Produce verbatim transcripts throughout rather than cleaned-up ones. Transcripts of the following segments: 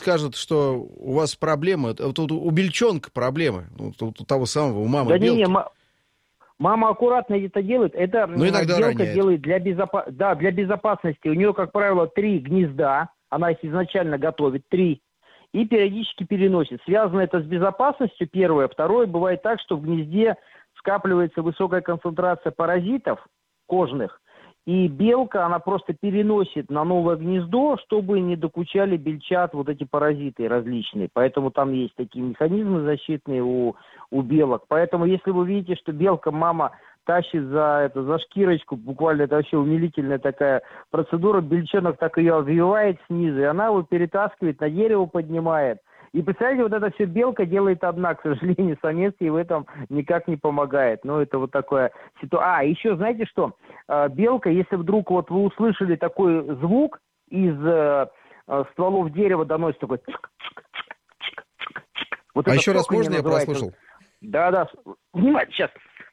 скажет, что у вас проблемы, вот у бельчонка проблемы, вот у того самого, у мамы да белки. Не, не, мама аккуратно это делает. Это ну, иногда белка роняет. делает для, безопа... да, для безопасности. У нее, как правило, три гнезда. Она их изначально готовит, три. И периодически переносит. Связано это с безопасностью, первое. Второе, бывает так, что в гнезде скапливается высокая концентрация паразитов кожных. И белка, она просто переносит на новое гнездо, чтобы не докучали бельчат вот эти паразиты различные. Поэтому там есть такие механизмы защитные у, у белок. Поэтому если вы видите, что белка, мама тащит за, это, за шкирочку, буквально это вообще умилительная такая процедура, бельчонок так ее обвивает снизу, и она его перетаскивает, на дерево поднимает. И представляете, вот это все белка делает одна, к сожалению, самец ей в этом никак не помогает. Ну, это вот такое ситуация. А, еще знаете что? Белка, если вдруг вот вы услышали такой звук из э, стволов дерева доносится такой... Вот а еще раз можно, я прослушал? Да-да, внимание, сейчас.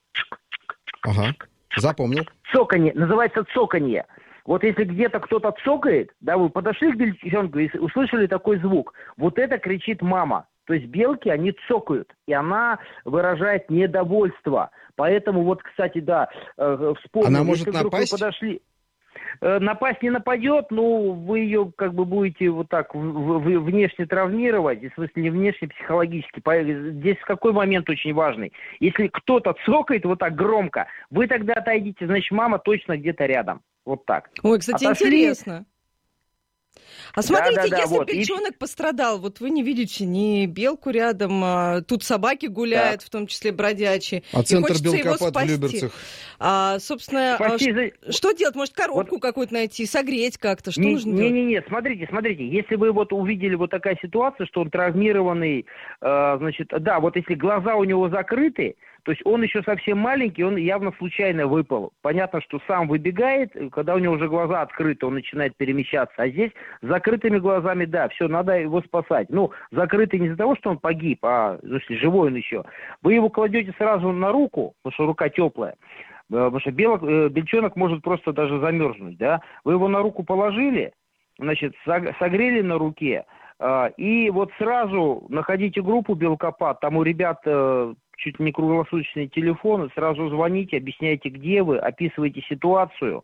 Ага, запомнил. Цоканье, называется цоканье. Вот если где-то кто-то цокает, да, вы подошли к бельчонку и услышали такой звук, вот это кричит мама. То есть белки, они цокают, и она выражает недовольство. Поэтому вот, кстати, да, э, вспомнил. Она может если вдруг напасть? Вы подошли... Э, напасть не нападет, но вы ее как бы будете вот так в, в, внешне травмировать, в смысле не внешне, психологически. Здесь какой момент очень важный. Если кто-то цокает вот так громко, вы тогда отойдите, значит, мама точно где-то рядом. Вот так. Ой, кстати, Отошли... интересно. А смотрите, да, да, да, если вот. бельчонок и... пострадал, вот вы не видите ни белку рядом, а тут собаки гуляют, да. в том числе бродячие. А центр белкопад в Люберцах. А, собственно, спасти... а, что делать? Может, коробку вот... какую-то найти, согреть как-то? Что не, нужно не, делать? Не-не-не, смотрите, смотрите. Если вы вот увидели вот такая ситуация, что он травмированный, э, значит, да, вот если глаза у него закрыты, то есть он еще совсем маленький, он явно случайно выпал. Понятно, что сам выбегает, когда у него уже глаза открыты, он начинает перемещаться. А здесь с закрытыми глазами, да, все, надо его спасать. Ну, закрытый не из-за того, что он погиб, а если живой он еще. Вы его кладете сразу на руку, потому что рука теплая. Потому что белок, бельчонок может просто даже замерзнуть, да. Вы его на руку положили, значит, согрели на руке, и вот сразу находите группу белкопад, там у ребят... чуть ли не круглосуточные телефоны, сразу звоните, объясняйте, где вы, описываете ситуацию,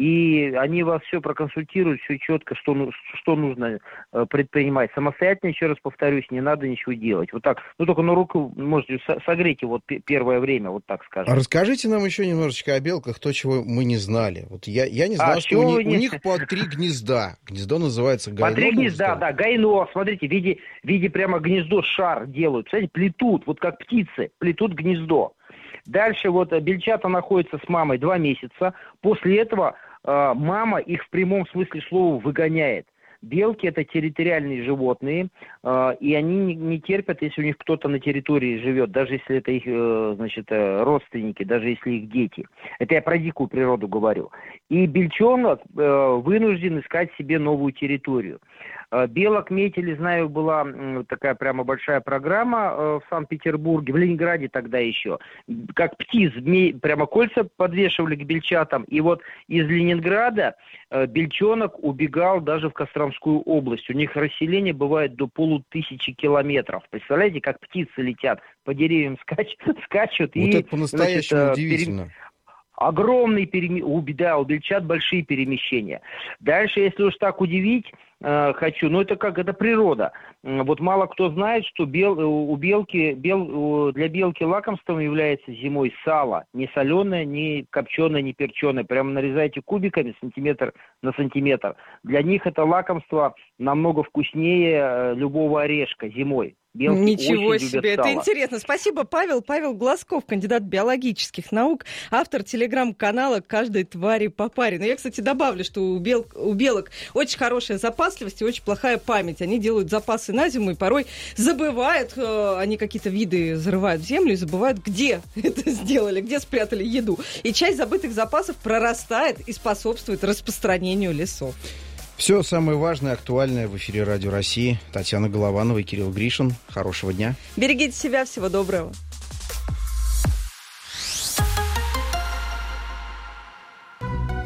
и они вас все проконсультируют, все четко, что, что нужно предпринимать. Самостоятельно, еще раз повторюсь, не надо ничего делать. Вот так, ну только на руку можете согреть его первое время, вот так скажем. А расскажите нам еще немножечко о белках, то, чего мы не знали. Вот я, я не знал, а, что у, не... у них по три гнезда. Гнездо называется гайно. По три гнезда, да, гайно. Смотрите, в виде, в виде прямо гнездо шар делают. Смотрите, плетут, вот как птицы, плетут гнездо. Дальше вот бельчата находятся с мамой два месяца. После этого э, мама их в прямом смысле слова выгоняет. Белки – это территориальные животные, э, и они не, не терпят, если у них кто-то на территории живет, даже если это их э, значит, э, родственники, даже если их дети. Это я про дикую природу говорю. И бельчонок э, вынужден искать себе новую территорию. Белок метили, знаю, была такая прямо большая программа в Санкт-Петербурге, в Ленинграде тогда еще. Как птиц, прямо кольца подвешивали к бельчатам. И вот из Ленинграда бельчонок убегал даже в Костромскую область. У них расселение бывает до полутысячи километров. Представляете, как птицы летят, по деревьям скач... скачут. Вот и, это по-настоящему значит, удивительно. Пере... Огромные перемещения, да, у бельчат большие перемещения. Дальше, если уж так удивить э, хочу, ну это как, это природа. Вот мало кто знает, что бел, у белки, бел, для белки лакомством является зимой сало. Не соленое, не копченое, не перченое. Прямо нарезайте кубиками сантиметр на сантиметр. Для них это лакомство намного вкуснее любого орешка зимой. Белки Ничего себе, это интересно. Спасибо, Павел. Павел Глазков, кандидат биологических наук, автор телеграм-канала «Каждой твари по паре». Но я, кстати, добавлю, что у, бел... у белок очень хорошая запасливость и очень плохая память. Они делают запасы на зиму и порой забывают, э, они какие-то виды зарывают в землю и забывают, где это сделали, где спрятали еду. И часть забытых запасов прорастает и способствует распространению лесов. Все самое важное, актуальное в эфире Радио России. Татьяна Голованова и Кирилл Гришин. Хорошего дня. Берегите себя. Всего доброго.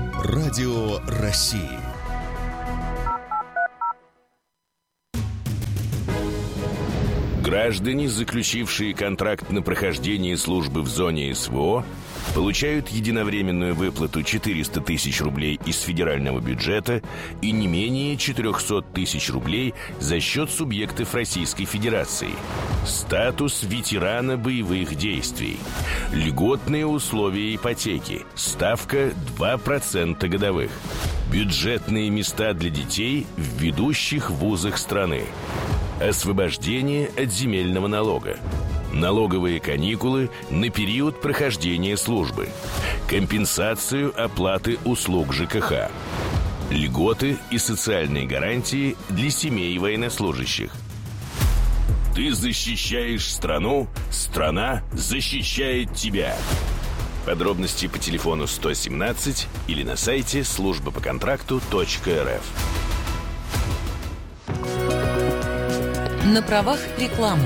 Радио России. Граждане, заключившие контракт на прохождение службы в зоне СВО, получают единовременную выплату четыреста тысяч рублей из федерального бюджета и не менее четыреста тысяч рублей за счет субъектов Российской Федерации. Статус ветерана боевых действий. Льготные условия ипотеки. Ставка два процента годовых. Бюджетные места для детей в ведущих вузах страны. Освобождение от земельного налога. Налоговые каникулы на период прохождения службы. Компенсацию оплаты услуг ЖКХ. Льготы и социальные гарантии для семей военнослужащих. Ты защищаешь страну, страна защищает тебя. Подробности по телефону сто семнадцать или на сайте служба по контракту точка эр эф. На правах рекламы.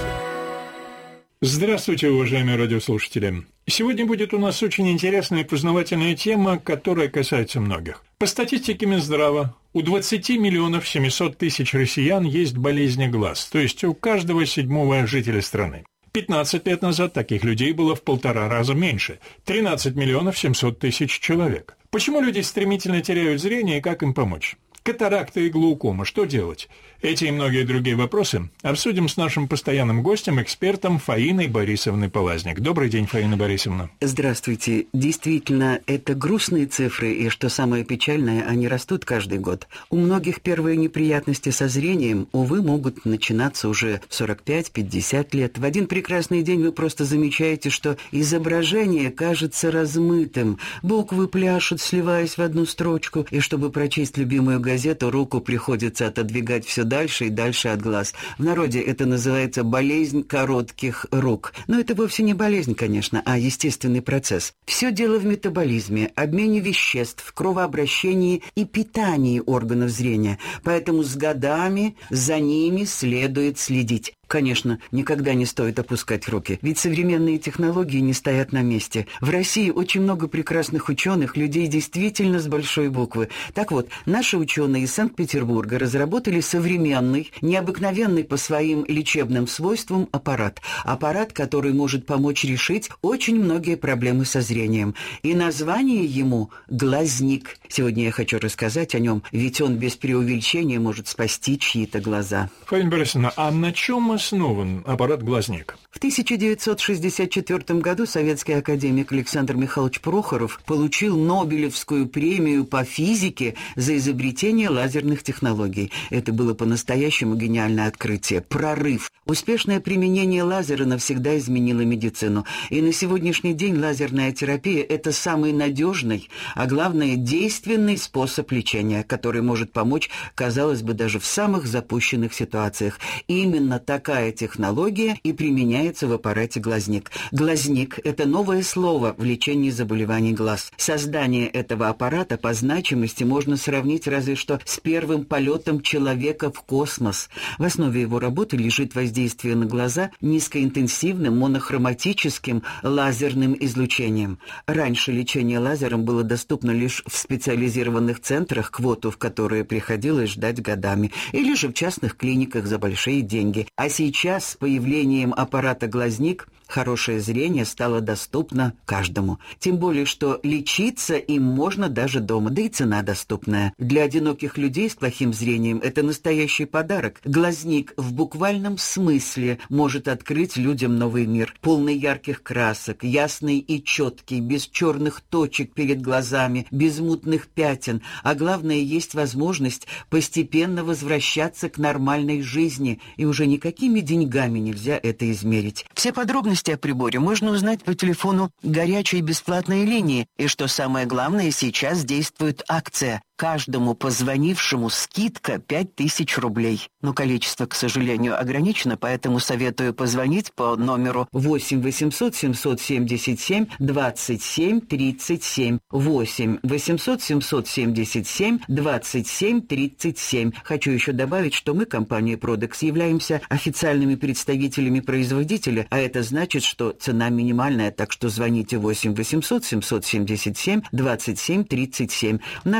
Здравствуйте, уважаемые радиослушатели. Сегодня будет у нас очень интересная и познавательная тема, которая касается многих. По статистике Минздрава, у двадцати миллионов семисот тысяч россиян есть болезни глаз, то есть у каждого седьмого жителя страны. пятнадцать лет назад таких людей было в полтора раза меньше – тринадцать миллионов семьсот тысяч человек. Почему люди стремительно теряют зрение и как им помочь? Катаракта и глаукома. Что делать? Эти и многие другие вопросы обсудим с нашим постоянным гостем, экспертом Фаиной Борисовной Полазник. Добрый день, Фаина Борисовна. Здравствуйте. Действительно, это грустные цифры, и, что самое печальное, они растут каждый год. У многих первые неприятности со зрением, увы, могут начинаться уже в сорок пять - пятьдесят лет. В один прекрасный день вы просто замечаете, что изображение кажется размытым, буквы пляшут, сливаясь в одну строчку, и чтобы прочесть любимую газету, руку приходится отодвигать все дальше и дальше от глаз. В народе это называется болезнь коротких рук. Но это вовсе не болезнь, конечно, а естественный процесс. Все дело в метаболизме, обмене веществ, кровообращении и питании органов зрения. Поэтому с годами за ними следует следить. Конечно, никогда не стоит опускать руки, ведь современные технологии не стоят на месте. В России очень много прекрасных ученых, людей действительно с большой буквы. Так вот, наши ученые из Санкт-Петербурга разработали современный, необыкновенный по своим лечебным свойствам аппарат. Аппарат, который может помочь решить очень многие проблемы со зрением. И название ему «Глазник». Сегодня я хочу рассказать о нем, ведь он без преувеличения может спасти чьи-то глаза. Фаина Борисовна, а на чем основан аппарат «Глазник»? В тысяча девятьсот шестьдесят четвёртом году советский академик Александр Михайлович Прохоров получил Нобелевскую премию по физике за изобретение лазерных технологий. Это было по-настоящему гениальное открытие, прорыв. Успешное применение лазера навсегда изменило медицину. И на сегодняшний день лазерная терапия – это самый надежный, а главное – действенный способ лечения, который может помочь, казалось бы, даже в самых запущенных ситуациях. И именно такая технология и применяется в аппарате «Глазник». «Глазник» – это новое слово в лечении заболеваний глаз. Создание этого аппарата по значимости можно сравнить разве что с первым полетом человека в космос. В основе его работы лежит воздействие на глаза низкоинтенсивным монохроматическим лазерным излучением. Раньше лечение лазером было доступно лишь в специализированных центрах, квоту в которые приходилось ждать годами, или же в частных клиниках за большие деньги. А сейчас с появлением аппарата «Глазник» хорошее зрение стало доступно каждому. Тем более, что лечиться им можно даже дома, да и цена доступная. Для одиноких людей с плохим зрением это настоящий подарок. «Глазник» в буквальном смысле может открыть людям новый мир, полный ярких красок, ясный и четкий, без черных точек перед глазами, без мутных пятен. А главное, есть возможность постепенно возвращаться к нормальной жизни, и уже никакими деньгами нельзя это измерить. Все подробности о приборе можно узнать по телефону горячей бесплатной линии. И что самое главное, сейчас действует акция. Каждому позвонившему скидка пять тысяч рублей. Но количество, к сожалению, ограничено, поэтому советую позвонить по номеру восемь восемьсот семьсот семьдесят семь двадцать семь тридцать семь. восемь восемьсот семьсот семьдесят семь двадцать семь тридцать семь. Хочу еще добавить, что мы, компания Продекс, являемся официальными представителями производителя, а это значит, что цена минимальная, так что звоните восемь восемьсот семьсот семьдесят семь двадцать семь тридцать семь. Наши реквизиты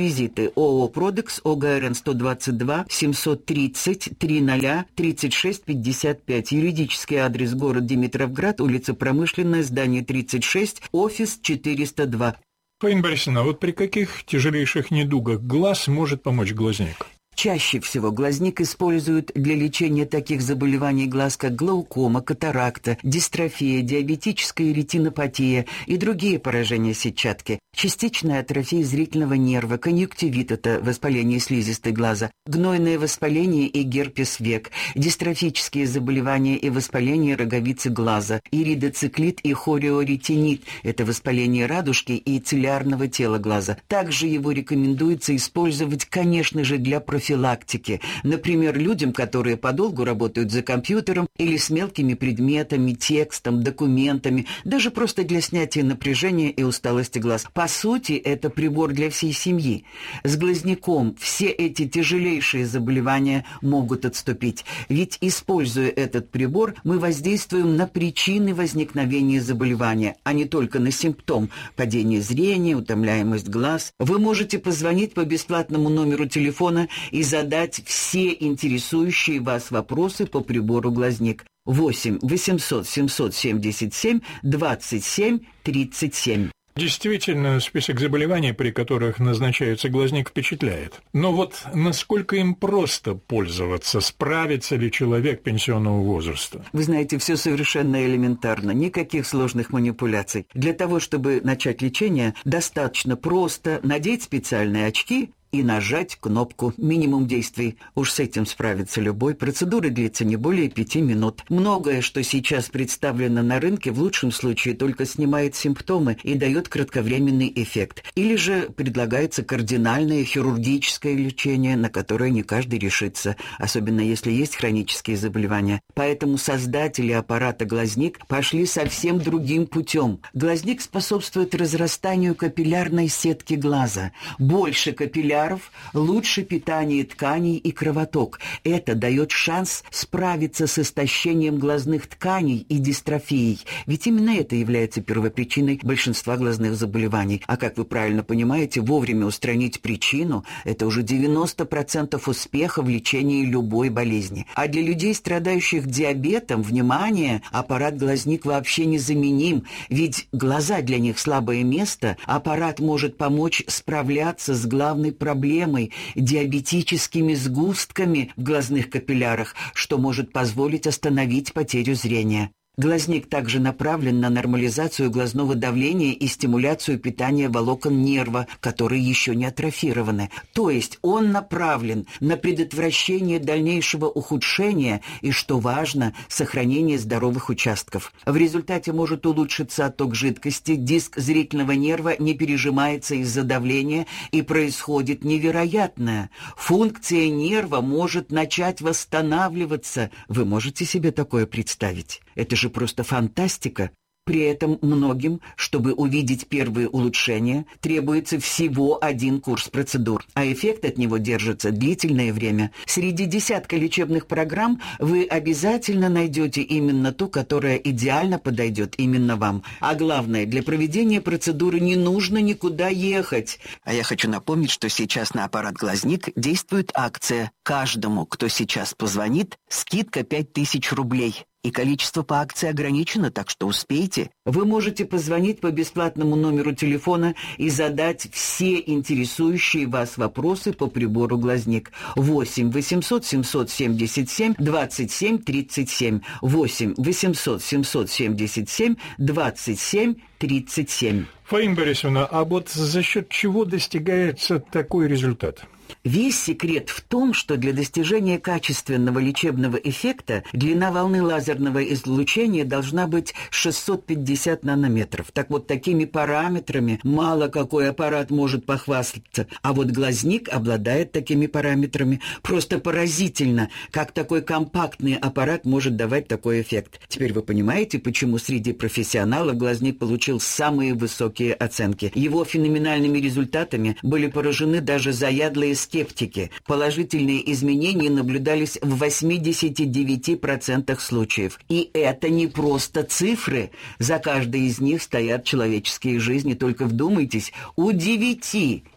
Реквизиты: ООО «Продекс», ОГРН сто двадцать два семьсот тридцать тридцать тридцать шесть пятьдесят пять. Юридический адрес: город Димитровград, улица Промышленная, здание тридцать шесть, офис четыреста два. Фаина Борисовна, а вот при каких тяжелейших недугах глаз может помочь глазник? Чаще всего глазник используют для лечения таких заболеваний глаз, как глаукома, катаракта, дистрофия, диабетическая ретинопатия и другие поражения сетчатки, частичная атрофия зрительного нерва, конъюнктивит – это воспаление слизистой глаза, гнойное воспаление и герпес век, дистрофические заболевания и воспаление роговицы глаза, иридоциклит и хориоретинит – это воспаление радужки и цилиарного тела глаза. Также его рекомендуется использовать, конечно же, для профилактики. профилактики, например, людям, которые подолгу работают за компьютером или с мелкими предметами, текстом, документами, даже просто для снятия напряжения и усталости глаз. По сути, это прибор для всей семьи. С глазником все эти тяжелейшие заболевания могут отступить, ведь, используя этот прибор, мы воздействуем на причины возникновения заболевания, а не только на симптом – падение зрения, утомляемость глаз. Вы можете позвонить по бесплатному номеру телефона и задать все интересующие вас вопросы по прибору «Глазник». восемь восемьсот семьсот семьдесят семь двадцать семь тридцать семь. Действительно, список заболеваний, при которых назначается глазник, впечатляет. Но вот насколько им просто пользоваться, справится ли человек пенсионного возраста? Вы знаете, все совершенно элементарно, никаких сложных манипуляций. Для того, чтобы начать лечение, достаточно просто надеть специальные очки и нажать кнопку. Минимум действий. Уж с этим справится любой. Процедура длится не более пяти минут. Многое, что сейчас представлено на рынке, в лучшем случае только снимает симптомы и дает кратковременный эффект. Или же предлагается кардинальное хирургическое лечение, на которое не каждый решится, особенно если есть хронические заболевания. Поэтому создатели аппарата «Глазник» пошли совсем другим путем. Глазник способствует разрастанию капиллярной сетки глаза. Больше капилляр, лучше питание тканей и кровоток. Это дает шанс справиться с истощением глазных тканей и дистрофией, ведь именно это является первопричиной большинства глазных заболеваний. А как вы правильно понимаете, вовремя устранить причину – это уже девяносто процентов успеха в лечении любой болезни. А для людей, страдающих диабетом, внимание, аппарат «Глазник» вообще незаменим, ведь глаза для них слабое место, аппарат может помочь справляться с главной проблемой проблемой, диабетическими сгустками в глазных капиллярах, что может позволить остановить потерю зрения. Глазник также направлен на нормализацию глазного давления и стимуляцию питания волокон нерва, которые еще не атрофированы. То есть он направлен на предотвращение дальнейшего ухудшения и, что важно, сохранение здоровых участков. В результате может улучшиться отток жидкости, диск зрительного нерва не пережимается из-за давления и происходит невероятное. Функция нерва может начать восстанавливаться. Вы можете себе такое представить? Это же просто фантастика. При этом многим, чтобы увидеть первые улучшения, требуется всего один курс процедур, а эффект от него держится длительное время. Среди десятка лечебных программ вы обязательно найдете именно ту, которая идеально подойдет именно вам. А главное, для проведения процедуры не нужно никуда ехать. А я хочу напомнить, что сейчас на аппарат «Глазник» действует акция. Каждому, кто сейчас позвонит, скидка пять тысяч рублей. И количество по акции ограничено, так что успейте. Вы можете позвонить по бесплатному номеру телефона и задать все интересующие вас вопросы по прибору «Глазник». восемь восемьсот семьсот семьдесят семь двадцать семь тридцать семь. восемь восемьсот семьсот семьдесят семь двадцать семь тридцать семь. Фаина Борисовна, а вот за счет чего достигается такой результат? Весь секрет в том, что для достижения качественного лечебного эффекта длина волны лазерного излучения должна быть шестьсот пятьдесят нанометров. Так вот, такими параметрами мало какой аппарат может похвастаться. А вот «Глазник» обладает такими параметрами. Просто поразительно, как такой компактный аппарат может давать такой эффект. Теперь вы понимаете, почему среди профессионалов «Глазник» получил самые высокие оценки. Его феноменальными результатами были поражены даже заядлые скептики. Положительные изменения наблюдались в восемьдесят девять процентов случаев. И это не просто цифры. За каждой из них стоят человеческие жизни. Только вдумайтесь, у девяти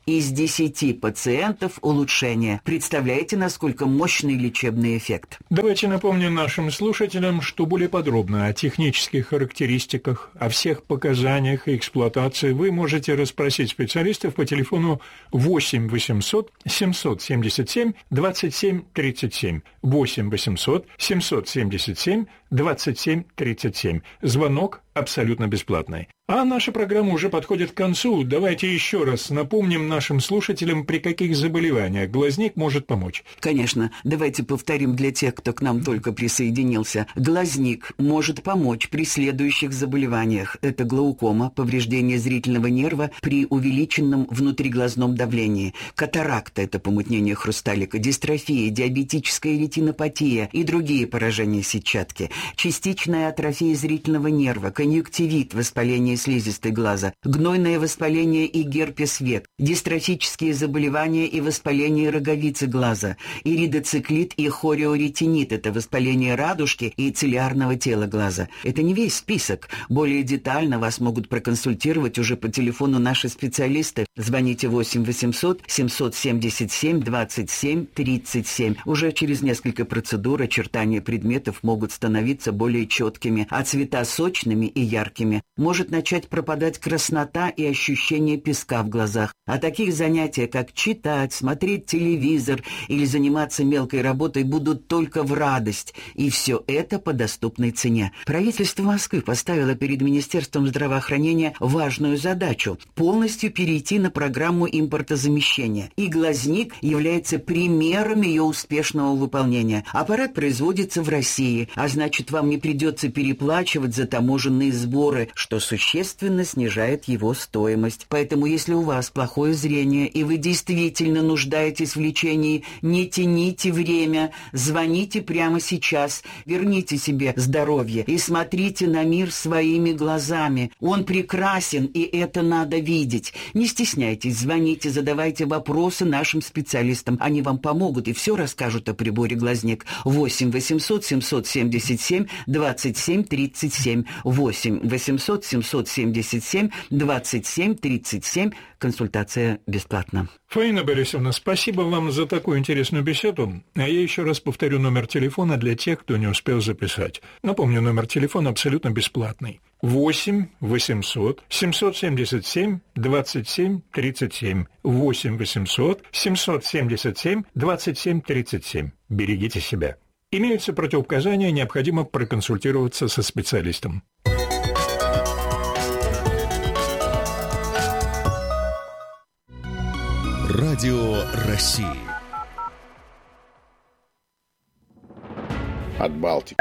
из десяти пациентов улучшение. Представляете, насколько мощный лечебный эффект? Давайте напомним нашим слушателям, что более подробно о технических характеристиках, о всех показаниях и эксплуатации вы можете расспросить специалистов по телефону восемь восемьсот семьсот семьдесят семь двадцать семь тридцать семь. восемь восемьсот семьсот семьдесят семь двадцать семь тридцать семь. Звонок абсолютно бесплатный. А наша программа уже подходит к концу. Давайте еще раз напомним нашим слушателям, при каких заболеваниях глазник может помочь. Конечно. Давайте повторим для тех, кто к нам только присоединился. Глазник может помочь при следующих заболеваниях. Это глаукома, повреждение зрительного нерва при увеличенном внутриглазном давлении, катаракта – это помутнение хрусталика, дистрофия, диабетическая ретинопатия и другие поражения сетчатки, частичная атрофия зрительного нерва, конъюнктивит, воспаление слизистой глаза, гнойное воспаление и герпес век, дистрофические заболевания и воспаление роговицы глаза, иридоциклит и хореоретинит – это воспаление радужки и цилиарного тела глаза. Это не весь список. Более детально вас могут проконсультировать уже по телефону наши специалисты. Звоните восемь восемьсот семьсот семьдесят семь двадцать семь тридцать семь. Уже через несколько процедур очертания предметов могут становиться более четкими, а цвета сочными и яркими. Может начать пропадать краснота и ощущение песка в глазах. А таких занятий, как читать, смотреть телевизор или заниматься мелкой работой, будут только в радость. И все это по доступной цене. Правительство Москвы поставило перед Министерством здравоохранения важную задачу – полностью перейти на программу импортозамещения. И глазник является примером ее успешного выполнения. Аппарат производится в России, а значит, вам не придется переплачивать за таможенные сборы, что существенно снижает его стоимость. Поэтому, если у вас плохое зрение и вы действительно нуждаетесь в лечении, не тяните время, звоните прямо сейчас, верните себе здоровье и смотрите на мир своими глазами. Он прекрасен, и это надо видеть. Не стесняйтесь, звоните, задавайте вопросы нашим специалистам. Они вам помогут и все расскажут о приборе глазник. восемь восемьсот семьсот семьдесят семь двадцать семь тридцать семь. восемь восемьсот семьсот семьдесят семь двадцать семь тридцать семь. Консультация бесплатна. Фаина Борисовна, спасибо вам за такую интересную беседу. А я еще раз повторю номер телефона для тех, кто не успел записать. Напомню, номер телефона абсолютно бесплатный. восемь восемьсот семьсот семьдесят семь двадцать семь тридцать семь. восемь восемьсот семьсот семьдесят семь двадцать семь тридцать семь. Берегите себя. Имеются противопоказания, необходимо проконсультироваться со специалистом. Радио России. От Балтики.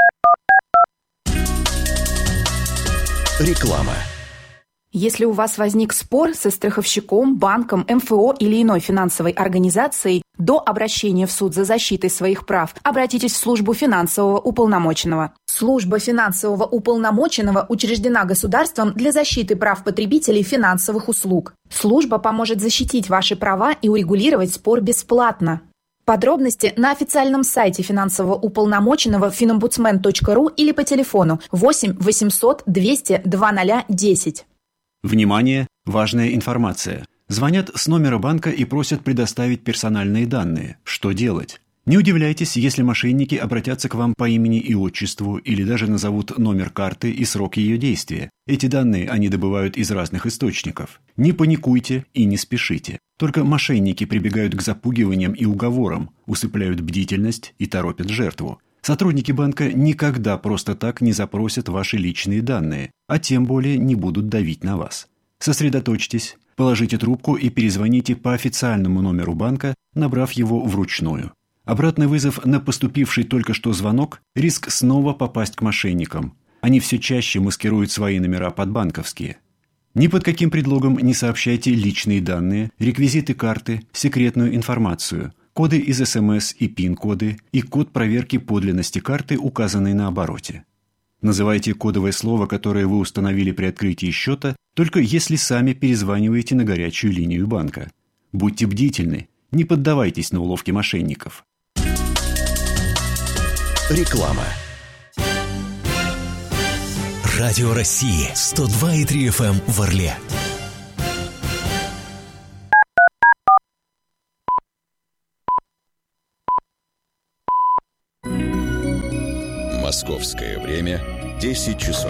Реклама. Если у вас возник спор со страховщиком, банком, эм эф о или иной финансовой организацией, до обращения в суд за защитой своих прав обратитесь в службу финансового уполномоченного. Служба финансового уполномоченного учреждена государством для защиты прав потребителей финансовых услуг. Служба поможет защитить ваши права и урегулировать спор бесплатно. Подробности на официальном сайте финансового уполномоченного финомбудсмен точка ру или по телефону восемь восемьсот двести два ноль десять. Внимание! Важная информация. Звонят с номера банка и просят предоставить персональные данные. Что делать? Не удивляйтесь, если мошенники обратятся к вам по имени и отчеству или даже назовут номер карты и срок ее действия. Эти данные они добывают из разных источников. Не паникуйте и не спешите. Только мошенники прибегают к запугиваниям и уговорам, усыпляют бдительность и торопят жертву. Сотрудники банка никогда просто так не запросят ваши личные данные, а тем более не будут давить на вас. Сосредоточьтесь, положите трубку и перезвоните по официальному номеру банка, набрав его вручную. Обратный вызов на поступивший только что звонок – риск снова попасть к мошенникам. Они все чаще маскируют свои номера под банковские. Ни под каким предлогом не сообщайте личные данные, реквизиты карты, секретную информацию, коды из эс эм эс и пин-коды и код проверки подлинности карты, указанный на обороте. Называйте кодовое слово, которое вы установили при открытии счета, только если сами перезваниваете на горячую линию банка. Будьте бдительны, не поддавайтесь на уловки мошенников. Реклама. Радио России сто два и три эф эм в Орле. Московское время десять часов.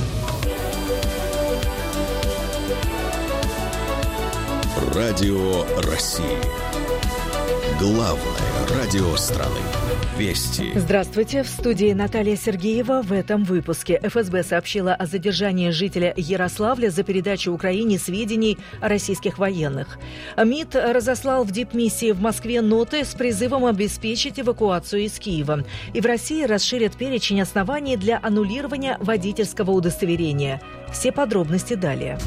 Радио России. Главное радио страны. Вести. Здравствуйте. В студии Наталья Сергеева. В этом выпуске эф эс бэ сообщила о задержании жителя Ярославля за передачу Украине сведений о российских военных. МИД разослал в дипмиссии в Москве ноты с призывом обеспечить эвакуацию из Киева. И в России расширят перечень оснований для аннулирования водительского удостоверения. Все подробности далее.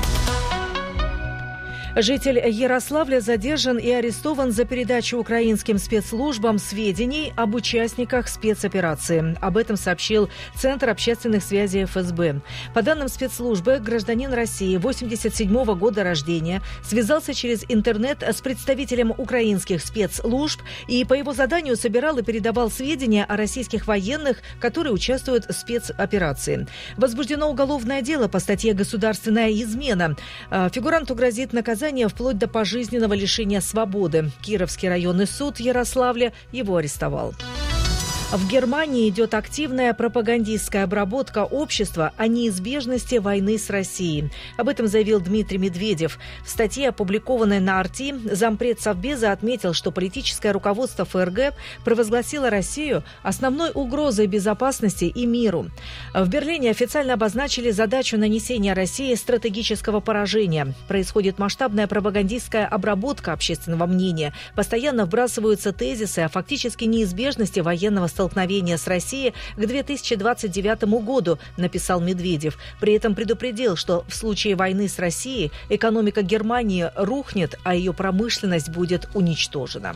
Житель Ярославля задержан и арестован за передачу украинским спецслужбам сведений об участниках спецоперации. Об этом сообщил Центр общественных связей эф эс бэ. По данным спецслужбы, гражданин России восемьдесят седьмого года рождения связался через интернет с представителем украинских спецслужб и по его заданию собирал и передавал сведения о российских военных, которые участвуют в спецоперации. Возбуждено уголовное дело по статье «Государственная измена». Фигуранту грозит наказание вплоть до пожизненного лишения свободы. Кировский районный суд Ярославля его арестовал. В Германии идет активная пропагандистская обработка общества о неизбежности войны с Россией. Об этом заявил Дмитрий Медведев. В статье, опубликованной на Арти, зампред Совбеза отметил, что политическое руководство эф эр гэ провозгласило Россию основной угрозой безопасности и миру. В Берлине официально обозначили задачу нанесения России стратегического поражения. Происходит масштабная пропагандистская обработка общественного мнения. Постоянно вбрасываются тезисы о фактически неизбежности военного столкновения. столкновения с Россией к две тысячи двадцать девятому году, написал Медведев. При этом предупредил, что в случае войны с Россией экономика Германии рухнет, а ее промышленность будет уничтожена.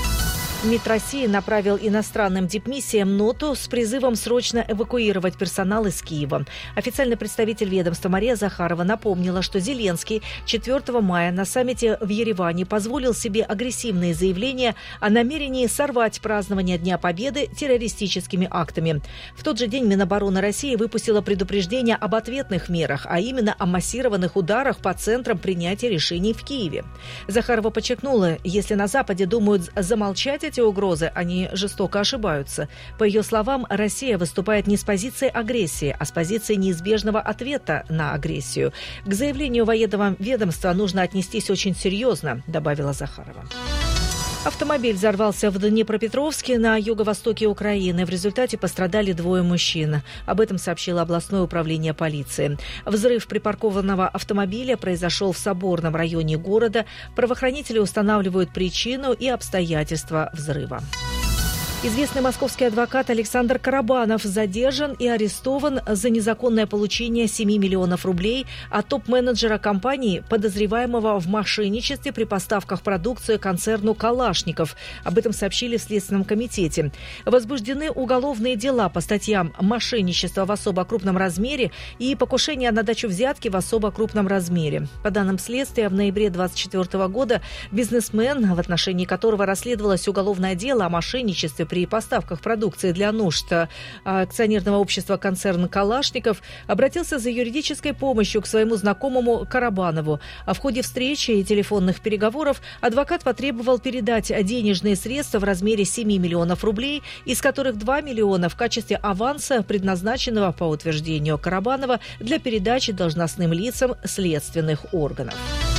МИД России направил иностранным дипмиссиям ноту с призывом срочно эвакуировать персонал из Киева. Официальный представитель ведомства Мария Захарова напомнила, что Зеленский четвёртого мая на саммите в Ереване позволил себе агрессивные заявления о намерении сорвать празднование Дня Победы террористическими актами. В тот же день Минобороны России выпустила предупреждение об ответных мерах, а именно о массированных ударах по центрам принятия решений в Киеве. Захарова подчеркнула, если на Западе думают замолчать эти угрозы, они жестоко ошибаются. По ее словам, Россия выступает не с позиции агрессии, а с позиции неизбежного ответа на агрессию. К заявлению военного ведомства нужно отнестись очень серьезно, добавила Захарова. Автомобиль взорвался в Днепропетровске на юго-востоке Украины. В результате пострадали двое мужчин. Об этом сообщило областное управление полиции. Взрыв припаркованного автомобиля произошел в Соборном районе города. Правоохранители устанавливают причину и обстоятельства взрыва. Известный московский адвокат Александр Карабанов задержан и арестован за незаконное получение семи миллионов рублей от топ-менеджера компании, подозреваемого в мошенничестве при поставках продукции концерну «Калашников». Об этом сообщили в Следственном комитете. Возбуждены уголовные дела по статьям «Мошенничество в особо крупном размере» и «Покушение на дачу взятки в особо крупном размере». По данным следствия, в ноябре две тысячи двадцать четвёртого года бизнесмен, в отношении которого расследовалось уголовное дело о мошенничестве при поставках продукции для нужд акционерного общества «Концерн Калашников», обратился за юридической помощью к своему знакомому Карабанову. А в ходе встречи и телефонных переговоров адвокат потребовал передать денежные средства в размере семи миллионов рублей, из которых два миллиона в качестве аванса, предназначенного, по утверждению Карабанова, для передачи должностным лицам следственных органов.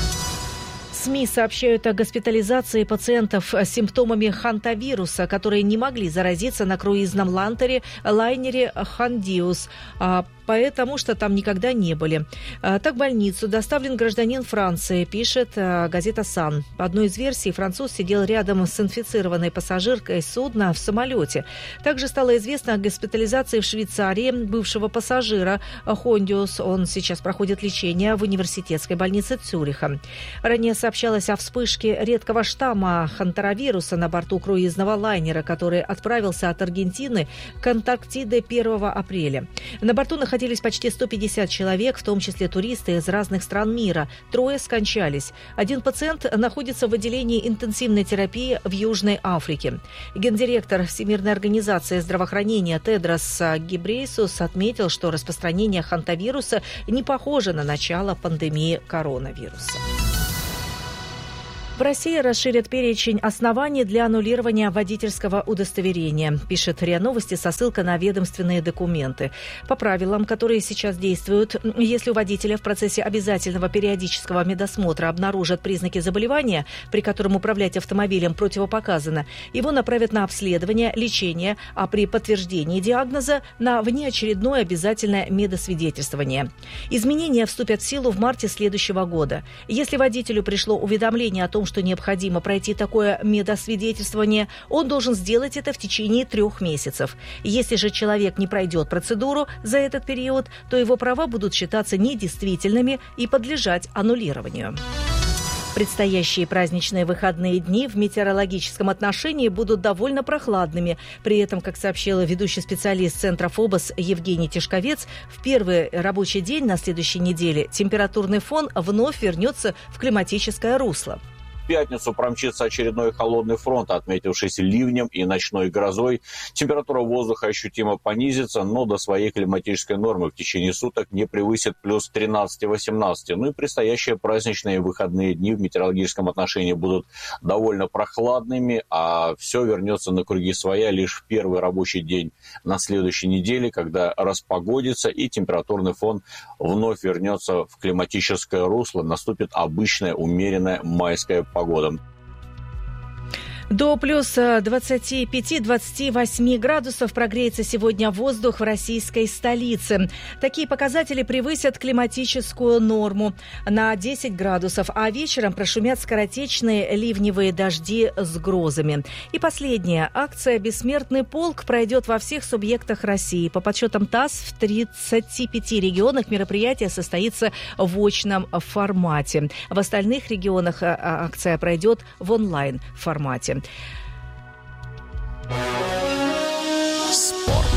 СМИ сообщают о госпитализации пациентов с симптомами хантавируса, которые не могли заразиться на круизном лайнере, лайнере «Хандиус», потому что там никогда не были. Так в больницу доставлен гражданин Франции, пишет газета «Сан». По одной из версий, француз сидел рядом с инфицированной пассажиркой судна в самолете. Также стало известно о госпитализации в Швейцарии бывшего пассажира «Хондиус». Он сейчас проходит лечение в университетской больнице Цюриха. Ранее сообщалось о вспышке редкого штамма хантаровируса на борту круизного лайнера, который отправился от Аргентины к Антарктиде первого апреля. На борту находились находились почти сто пятьдесят человек, в том числе туристы из разных стран мира. Трое скончались. Один пациент находится в отделении интенсивной терапии в Южной Африке. Гендиректор Всемирной организации здравоохранения Тедрос Гебрейсус отметил, что распространение хантавируса не похоже на начало пандемии коронавируса. В России расширят перечень оснований для аннулирования водительского удостоверения, пишет РИА Новости со ссылкой на ведомственные документы. По правилам, которые сейчас действуют, если у водителя в процессе обязательного периодического медосмотра обнаружат признаки заболевания, при котором управлять автомобилем противопоказано, его направят на обследование, лечение, а при подтверждении диагноза на внеочередное обязательное медосвидетельствование. Изменения вступят в силу в марте следующего года. Если водителю пришло уведомление о том, что необходимо пройти такое медосвидетельствование, он должен сделать это в течение трех месяцев. Если же человек не пройдет процедуру за этот период, то его права будут считаться недействительными и подлежать аннулированию. Предстоящие праздничные выходные дни в метеорологическом отношении будут довольно прохладными. При этом, как сообщила ведущий специалист Центра ФОБОС Евгений Тишковец, в первый рабочий день на следующей неделе температурный фон вновь вернется в климатическое русло. В пятницу промчится очередной холодный фронт, отметившийся ливнем и ночной грозой. Температура воздуха ощутимо понизится, но до своей климатической нормы в течение суток не превысит плюс тринадцать-восемнадцать. Ну и предстоящие праздничные выходные дни в метеорологическом отношении будут довольно прохладными, а все вернется на круги своя лишь в первый рабочий день на следующей неделе, когда распогодится и температурный фон вновь вернется в климатическое русло. Наступит обычная умеренная майская погода. До плюс двадцати пяти - двадцати восьми градусов прогреется сегодня воздух в российской столице. Такие показатели превысят климатическую норму на десять градусов, а вечером прошумят скоротечные ливневые дожди с грозами. И последняя акция «Бессмертный полк» пройдет во всех субъектах России. По подсчетам ТАСС, в тридцати пяти регионах мероприятие состоится в очном формате. В остальных регионах акция пройдет в онлайн-формате. Спорт.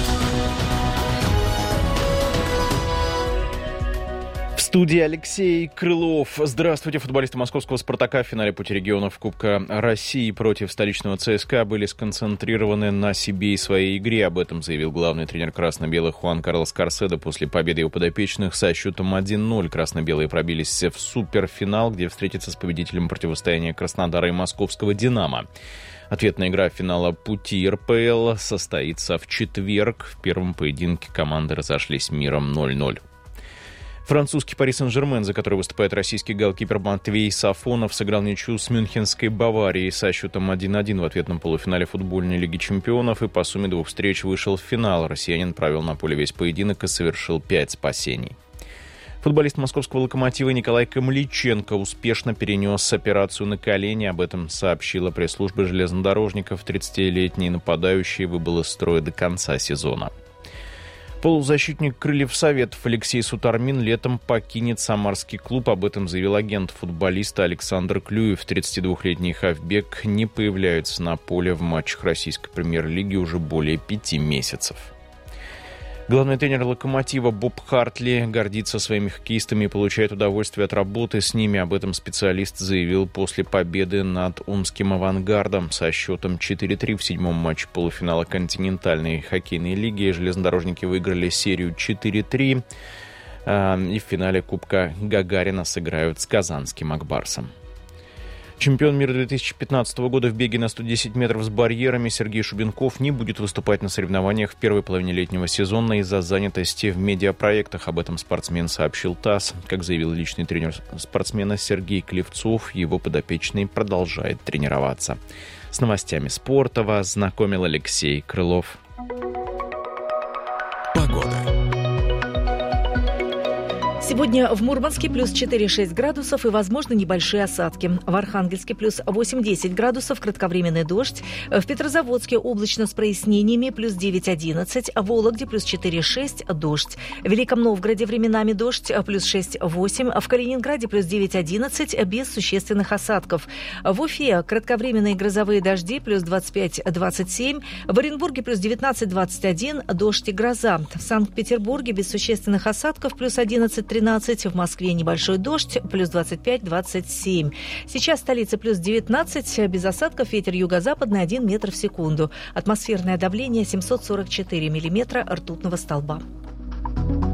В студии Алексей Крылов. Здравствуйте. Футболисты московского «Спартака» в финале Пути регионов Кубка России против столичного ЦСКА были сконцентрированы на себе и своей игре. Об этом заявил главный тренер красно-белых Хуан Карлос Карседо после победы его подопечных со счетом один ноль. Красно-белые пробились в суперфинал, где встретятся с победителем противостояния Краснодара и московского «Динамо». Ответная игра финала Пути РПЛ состоится в четверг. В первом поединке команды разошлись миром ноль ноль. Французский Пари Сен-Жермен, за который выступает российский голкипер Матвей Сафонов, сыграл ничью с мюнхенской Баварией со счетом один один в ответном полуфинале футбольной Лиги чемпионов и по сумме двух встреч вышел в финал. Россиянин провел на поле весь поединок и совершил пять спасений. Футболист московского «Локомотива» Николай Камличенко успешно перенес операцию на колени. Об этом сообщила пресс-служба железнодорожников. тридцатилетний нападающий выбыл из строя до конца сезона. Полузащитник «Крыльев Советов» Алексей Сутармин летом покинет самарский клуб. Об этом заявил агент футболиста Александр Клюев. тридцатидвухлетний хавбек не появляется на поле в матчах российской премьер-лиги уже более пяти месяцев. Главный тренер «Локомотива» Боб Хартли гордится своими хоккеистами и получает удовольствие от работы с ними. Об этом специалист заявил после победы над омским «Авангардом» со счетом четыре три в седьмом матче полуфинала континентальной хоккейной лиги. Железнодорожники выиграли серию четыре три и в финале Кубка Гагарина сыграют с казанским «Акбарсом». Чемпион мира две тысячи пятнадцатого года в беге на сто десять метров с барьерами Сергей Шубенков не будет выступать на соревнованиях в первой половине летнего сезона из-за занятости в медиапроектах. Об этом спортсмен сообщил ТАСС. Как заявил личный тренер спортсмена Сергей Клевцов, его подопечный продолжает тренироваться. С новостями спорта вас знакомил Алексей Крылов. Погода. Сегодня в Мурманске плюс четыре-шесть градусов и, возможно, небольшие осадки. В Архангельске плюс восемь-десять градусов, кратковременный дождь. В Петрозаводске облачно с прояснениями плюс девять-одиннадцать. В Вологде плюс четыре-шесть, дождь. В Великом Новгороде временами дождь плюс шесть-восемь. В Калининграде плюс девять-одиннадцать без существенных осадков. В Уфе кратковременные грозовые дожди плюс двадцать пять-двадцать семь. В Оренбурге плюс девятнадцать-двадцать один, дождь и гроза. В Санкт-Петербурге без существенных осадков плюс одиннадцать-тринадцать. В Москве небольшой дождь, плюс двадцать пять-двадцать семь. Сейчас в столице плюс девятнадцать, без осадков, ветер юго-западный один метр в секунду. Атмосферное давление семьсот сорок четыре миллиметра ртутного столба.